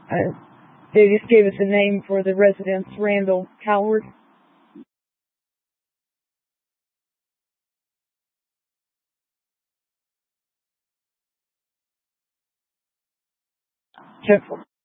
They just gave us a name for the residence, Randall Coward. Check.